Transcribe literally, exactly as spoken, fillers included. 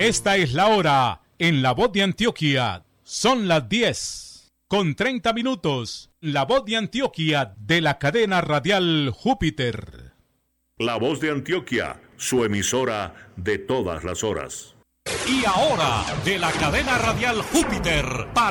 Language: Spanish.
Esta es la hora en La Voz de Antioquia. Son las diez con treinta minutos. La Voz de Antioquia de la cadena radial Júpiter. La Voz de Antioquia, su emisora de todas las horas. Y ahora, de la cadena radial Júpiter, para